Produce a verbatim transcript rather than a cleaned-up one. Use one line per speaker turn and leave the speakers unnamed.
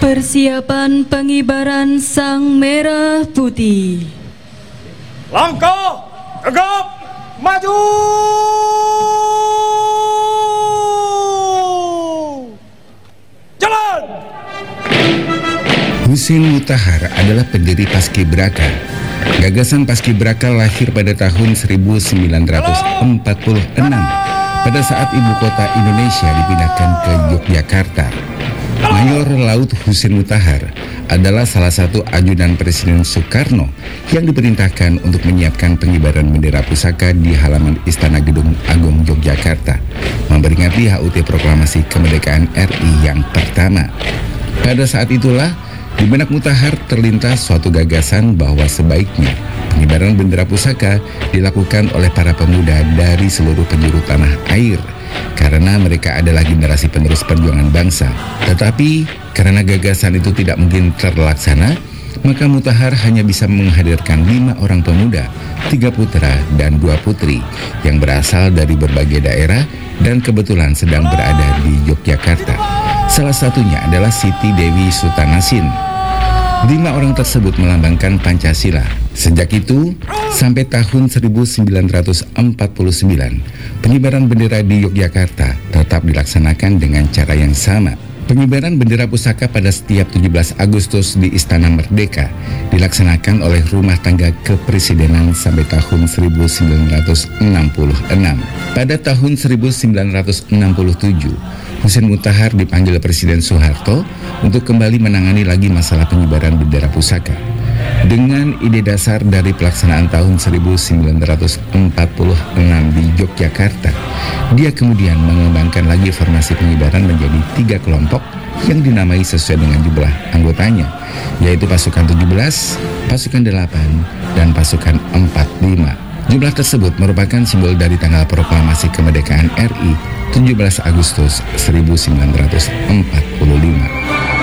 Persiapan pengibaran sang merah putih.
Langkah tegap maju. Jalan.
Husein Mutahar adalah pendiri Paskibraka. Gagasan Paskibraka lahir pada tahun seribu sembilan ratus empat puluh enam pada saat ibu kota Indonesia dipindahkan ke Yogyakarta. Mayor Laut Husein Mutahar adalah salah satu ajudan Presiden Soekarno yang diperintahkan untuk menyiapkan pengibaran bendera pusaka di halaman Istana Gedung Agung Yogyakarta, memperingati H U T Proklamasi Kemerdekaan R I yang pertama. Pada saat itulah di benak Mutahar terlintas suatu gagasan bahwa sebaiknya pengibaran bendera pusaka dilakukan oleh para pemuda dari seluruh penjuru tanah air, karena mereka adalah generasi penerus perjuangan bangsa. Tetapi karena gagasan itu tidak mungkin terlaksana, maka Mutahar hanya bisa menghadirkan lima orang pemuda, tiga putra dan dua putri yang berasal dari berbagai daerah dan kebetulan sedang berada di Yogyakarta. Salah satunya adalah Siti Dewi Sultanasin. Lima orang tersebut melambangkan Pancasila. Sejak itu, sampai tahun seribu sembilan ratus empat puluh sembilan, pengibaran bendera di Yogyakarta tetap dilaksanakan dengan cara yang sama. Pengibaran bendera pusaka pada setiap tujuh belas Agustus di Istana Merdeka dilaksanakan oleh rumah tangga kepresidenan sampai tahun seribu sembilan ratus enam puluh enam. Pada tahun seribu sembilan ratus enam puluh tujuh, Husein Mutahar dipanggil Presiden Soeharto untuk kembali menangani lagi masalah pengibaran bendera pusaka. Dengan ide dasar dari pelaksanaan tahun seribu sembilan ratus empat puluh enam di Yogyakarta, dia kemudian mengembangkan lagi formasi pengibaran menjadi tiga kelompok yang dinamai sesuai dengan jumlah anggotanya, yaitu pasukan tujuh belas, pasukan delapan, dan pasukan empat puluh lima. Jumlah tersebut merupakan simbol dari tanggal proklamasi kemerdekaan R I tujuh belas Agustus seribu sembilan ratus empat puluh lima.